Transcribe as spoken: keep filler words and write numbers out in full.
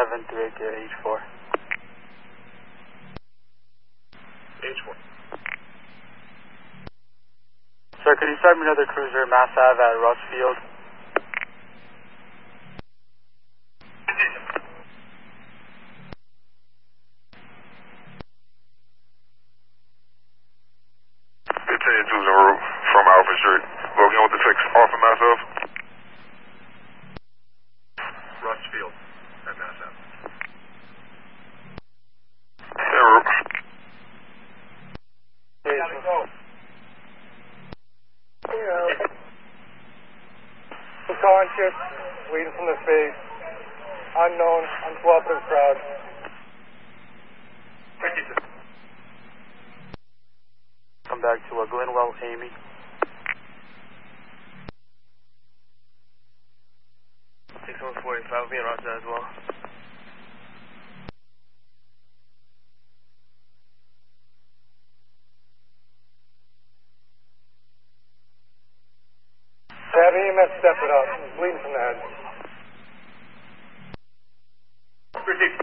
seven three eight zero H four. H four. Sir, could you start me another cruiser, Mass Ave at Russfield? fifteen two's en route from Alpha Street. Logan with the six off of Mass Ave. Russfield at Mass Ave. En route. Gotta go. Unconscious, bleeding from the face. Unknown, uncooperative crowd. Come back to uh, Glenwell, Amy. six one forty-five, we'll be in Rochester as well. Have E M S step it up. He's bleeding from the head. Proceed.